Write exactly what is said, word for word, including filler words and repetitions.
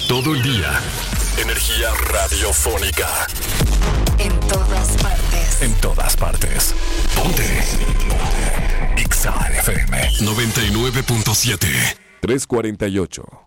Todo el día. Energía radiofónica. En todas partes. En todas partes. Ponte. Ponte. Exa F M noventa y nueve punto siete. tres cuarenta y ocho.